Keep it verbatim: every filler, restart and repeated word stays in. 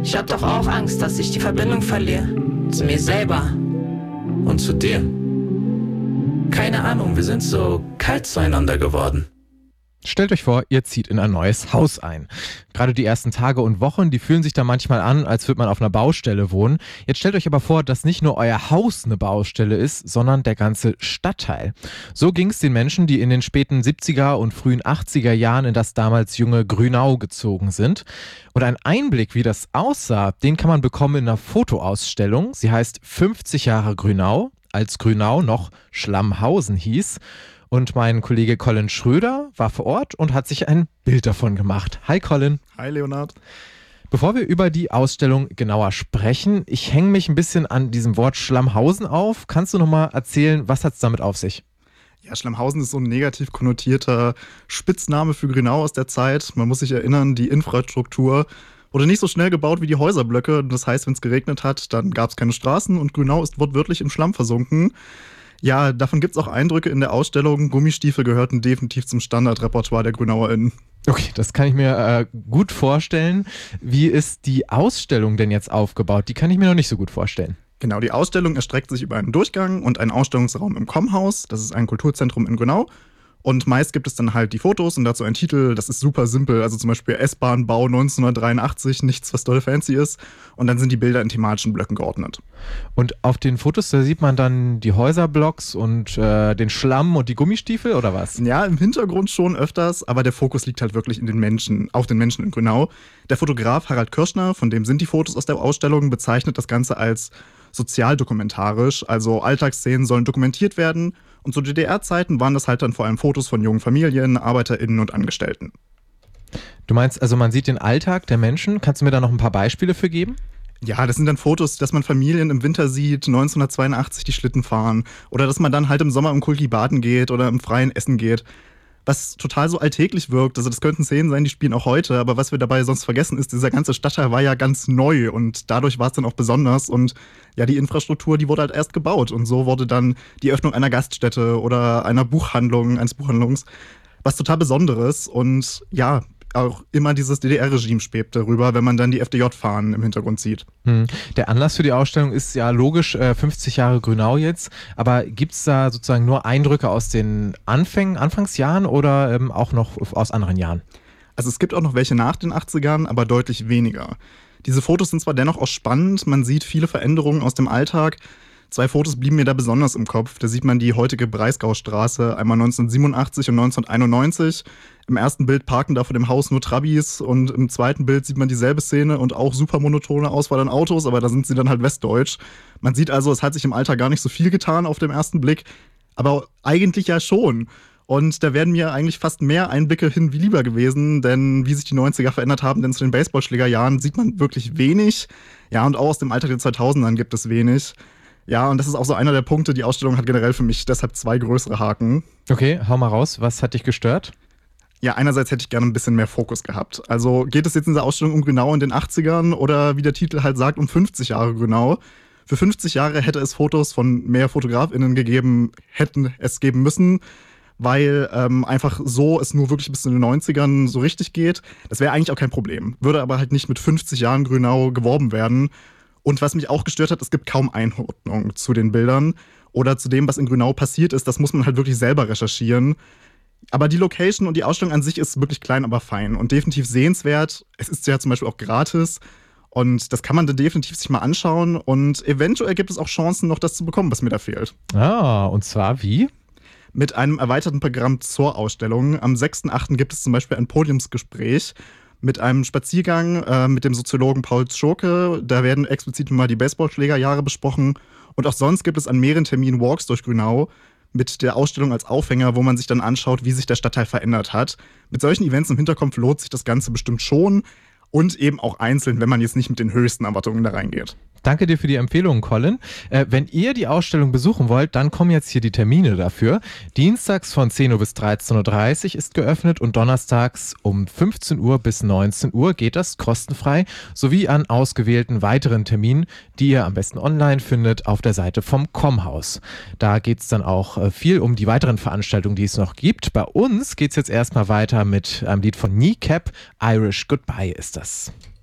Ich hab doch auch Angst, dass ich die Verbindung verliere. Zu mir selber. Und zu dir. Keine Ahnung, wir sind so kalt zueinander geworden. Stellt euch vor, ihr zieht in ein neues Haus ein. Gerade die ersten Tage und Wochen, die fühlen sich da manchmal an, als würde man auf einer Baustelle wohnen. Jetzt stellt euch aber vor, dass nicht nur euer Haus eine Baustelle ist, sondern der ganze Stadtteil. So ging es den Menschen, die in den späten siebziger und frühen achtziger Jahren in das damals junge Grünau gezogen sind. Und ein Einblick, wie das aussah, den kann man bekommen in einer Fotoausstellung. Sie heißt fünfzig Jahre Grünau, als Grünau noch Schlammhausen hieß. Und mein Kollege Colin Schröder war vor Ort und hat sich ein Bild davon gemacht. Hi Colin. Hi Leonhard. Bevor wir über die Ausstellung genauer sprechen, ich hänge mich ein bisschen an diesem Wort Schlammhausen auf. Kannst du nochmal erzählen, was hat es damit auf sich? Ja, Schlammhausen ist so ein negativ konnotierter Spitzname für Grünau aus der Zeit. Man muss sich erinnern, die Infrastruktur wurde nicht so schnell gebaut wie die Häuserblöcke. Das heißt, wenn es geregnet hat, dann gab es keine Straßen und Grünau ist wortwörtlich im Schlamm versunken. Ja, davon gibt es auch Eindrücke in der Ausstellung. Gummistiefel gehörten definitiv zum Standardrepertoire der GrünauerInnen. Okay, das kann ich mir äh, gut vorstellen. Wie ist die Ausstellung denn jetzt aufgebaut? Die kann ich mir noch nicht so gut vorstellen. Genau, die Ausstellung erstreckt sich über einen Durchgang und einen Ausstellungsraum im Kommhaus. Das ist ein Kulturzentrum in Grünau. Und meist gibt es dann halt die Fotos und dazu einen Titel. Das ist super simpel. Also zum Beispiel S-Bahn-Bau neunzehnhundertdreiundachtzig, nichts, was doll fancy ist. Und dann sind die Bilder in thematischen Blöcken geordnet. Und auf den Fotos, da sieht man dann die Häuserblocks und äh, den Schlamm und die Gummistiefel oder was? Ja, im Hintergrund schon öfters, aber der Fokus liegt halt wirklich in den Menschen, auf den Menschen in Grünau. Der Fotograf Harald Kirschner, von dem sind die Fotos aus der Ausstellung, bezeichnet das Ganze als sozialdokumentarisch. Also Alltagsszenen sollen dokumentiert werden. Und zu D D R-Zeiten waren das halt dann vor allem Fotos von jungen Familien, ArbeiterInnen und Angestellten. Du meinst also, man sieht den Alltag der Menschen? Kannst du mir da noch ein paar Beispiele für geben? Ja, das sind dann Fotos, dass man Familien im Winter sieht, neunzehnhundertzweiundachtzig die Schlitten fahren. Oder dass man dann halt im Sommer im Kulki baden geht oder im Freien essen geht. Was total so alltäglich wirkt. Also das könnten Szenen sein, die spielen auch heute. Aber was wir dabei sonst vergessen ist, dieser ganze Stadtteil war ja ganz neu. Und dadurch war es dann auch besonders. Und ja, die Infrastruktur, die wurde halt erst gebaut. Und so wurde dann die Öffnung einer Gaststätte oder einer Buchhandlung, eines Buchhandlungs, was total Besonderes. Und ja, auch immer dieses D D R-Regime schwebt darüber, wenn man dann die F D J-Fahnen im Hintergrund sieht. Hm. Der Anlass für die Ausstellung ist ja logisch äh, fünfzig Jahre Grünau jetzt, aber gibt es da sozusagen nur Eindrücke aus den Anfängen, Anfangsjahren oder ähm, auch noch aus anderen Jahren? Also es gibt auch noch welche nach den achtzigern, aber deutlich weniger. Diese Fotos sind zwar dennoch auch spannend, man sieht viele Veränderungen aus dem Alltag. Zwei Fotos blieben mir da besonders im Kopf. Da sieht man die heutige Breisgaustraße, einmal neunzehnhundertsiebenundachtzig und neunzehnhunderteinundneunzig. Im ersten Bild parken da vor dem Haus nur Trabis und im zweiten Bild sieht man dieselbe Szene und auch super monotone Auswahl an Autos, aber da sind sie dann halt westdeutsch. Man sieht also, es hat sich im Alter gar nicht so viel getan auf dem ersten Blick, aber eigentlich ja schon. Und da wären mir eigentlich fast mehr Einblicke hin wie lieber gewesen, denn wie sich die neunziger verändert haben, denn zu den Baseballschlägerjahren sieht man wirklich wenig. Ja, und auch aus dem Alter der zweitausendern gibt es wenig. Ja, und das ist auch so einer der Punkte, die Ausstellung hat generell für mich deshalb zwei größere Haken. Okay, hau mal raus, was hat dich gestört? Ja, einerseits hätte ich gerne ein bisschen mehr Fokus gehabt. Also geht es jetzt in dieser Ausstellung um Grünau in den achtzigern oder wie der Titel halt sagt, um fünfzig Jahre Grünau? Für fünfzig Jahre hätte es Fotos von mehr FotografInnen gegeben, hätten es geben müssen, weil ähm, einfach so es nur wirklich bis zu den neunzigern so richtig geht. Das wäre eigentlich auch kein Problem. Würde aber halt nicht mit fünfzig Jahren Grünau geworben werden. Und was mich auch gestört hat, es gibt kaum Einordnung zu den Bildern oder zu dem, was in Grünau passiert ist. Das muss man halt wirklich selber recherchieren. Aber die Location und die Ausstellung an sich ist wirklich klein, aber fein und definitiv sehenswert. Es ist ja zum Beispiel auch gratis und das kann man dann definitiv sich mal anschauen. Und eventuell gibt es auch Chancen, noch das zu bekommen, was mir da fehlt. Ah, und zwar wie? Mit einem erweiterten Programm zur Ausstellung. Am sechsten achten gibt es zum Beispiel ein Podiumsgespräch mit einem Spaziergang äh, mit dem Soziologen Paul Schurke. Da werden explizit mal die Baseballschlägerjahre besprochen. Und auch sonst gibt es an mehreren Terminen Walks durch Grünau mit der Ausstellung als Aufhänger, wo man sich dann anschaut, wie sich der Stadtteil verändert hat. Mit solchen Events im Hinterkopf lohnt sich das Ganze bestimmt schon. Und eben auch einzeln, wenn man jetzt nicht mit den höchsten Erwartungen da reingeht. Danke dir für die Empfehlung, Colin. Äh, wenn ihr die Ausstellung besuchen wollt, dann kommen jetzt hier die Termine dafür. Dienstags von zehn Uhr bis dreizehn Uhr dreißig ist geöffnet und donnerstags um fünfzehn Uhr bis neunzehn Uhr geht das kostenfrei, sowie an ausgewählten weiteren Terminen, die ihr am besten online findet auf der Seite vom Kommhaus. Da geht es dann auch äh, viel um die weiteren Veranstaltungen, die es noch gibt. Bei uns geht es jetzt erstmal weiter mit einem Lied von Kneecap, Irish Goodbye ist das.